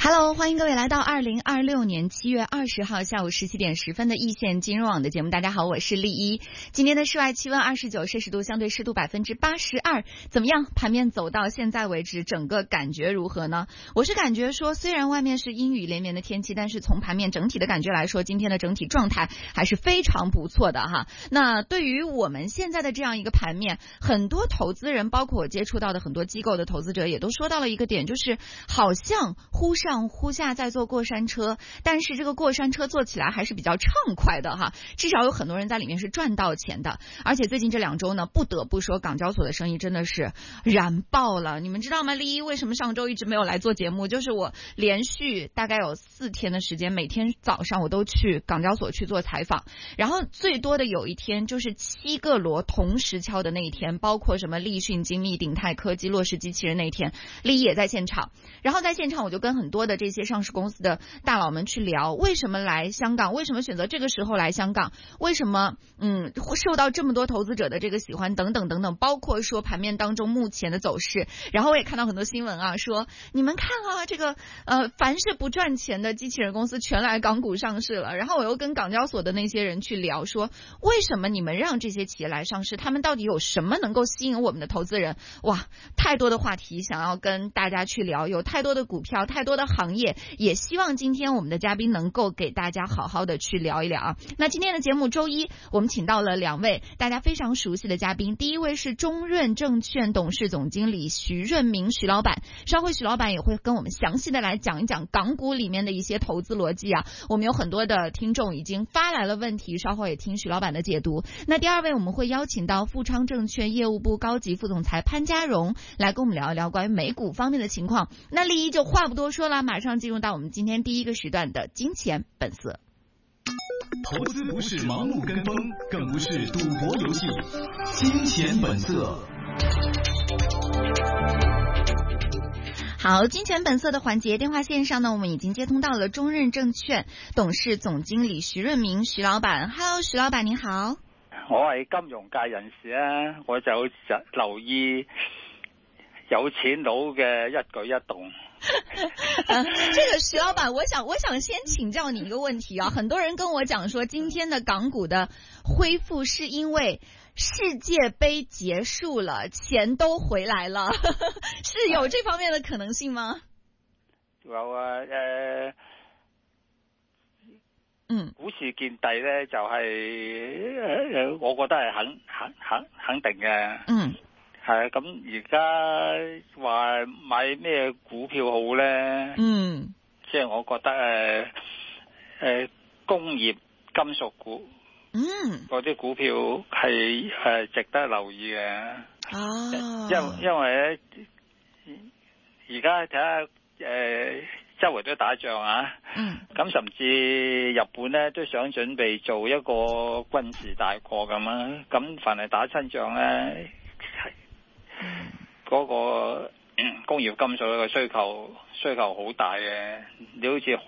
Hello， 欢迎各位来到2026年7月20号下午17点10分的易线金融网的节目。大家好，我是丽一。今天的室外气温29摄氏度，相对湿度82%。怎么样？盘面走到现在为止，整个感觉如何呢？我是感觉说，虽然外面是阴雨连绵的天气，但是从盘面整体的感觉来说，今天的整体状态还是非常不错的哈。那对于我们现在的这样一个盘面，很多投资人，包括我接触到的很多机构的投资者，也都说到了一个点，就是好像忽上忽下在坐过山车，但是这个过山车坐起来还是比较畅快的哈，至少有很多人在里面是赚到钱的。而且最近这2周呢，不得不说港交所的生意真的是燃爆了。你们知道吗？丽一为什么上周一直没有来做节目？就是我连续大概有4天的时间，每天早上我都去港交所去做采访，然后最多的有一天就是7个锣同时敲的那一天，包括什么立讯、精密、鼎泰科技、洛氏机器人那一天，丽一也在现场。然后在现场我就跟很多的这些上市公司的大佬们去聊，为什么来香港，为什么选择这个时候来香港，为什么受到这么多投资者的这个喜欢等等等等，包括说盘面当中目前的走势。然后我也看到很多新闻啊，说你们看啊，这个凡是不赚钱的机器人公司全来港股上市了。然后我又跟港交所的那些人去聊，说为什么你们让这些企业来上市，他们到底有什么能够吸引我们的投资人。哇，太多的话题想要跟大家去聊，有太多的股票，太多的行业，也希望今天我们的嘉宾能够给大家好好的去聊一聊啊。那今天的节目周一我们请到了2位大家非常熟悉的嘉宾，第一位是中润证券董事总经理徐润明徐老板，稍后徐老板也会跟我们详细的来讲一讲港股里面的一些投资逻辑啊。我们有很多的听众已经发来了问题，稍后也听徐老板的解读。那第2位我们会邀请到富昌证券业务部高级副总裁潘家荣来跟我们聊一聊关于美股方面的情况。那丽一就话不多说了，马上进入到我们今天第1个时段的金钱本色。 投资不是盲目跟风，更不是赌博游戏。金钱本色。 好，金钱本色的环节，电话线上呢，我们已经接通到了中润證券董事總經理徐潤明徐老闆。Hello， 徐老闆你好。 我係金融界人士啊，我就留意有錢佬嘅一舉一動。 這個徐老闆，我想先請教你一個問題啊，很多人跟我講說，今天的港股的恢復是因為世界杯結束了，錢都回來了，是有這方面的可能性嗎？ 有啊，股市見底咧，就係我覺得係肯定嘅。係咁而家話買咩股票好咧？即係我覺得工業金屬股，嗰啲股票係值得留意嘅。因為咧，而家睇下周圍都打仗啊，咁甚至日本咧都想準備做一個軍事大國咁啊，咁凡係打親仗咧，嗰個工業金屬嘅需求好大嘅，你好似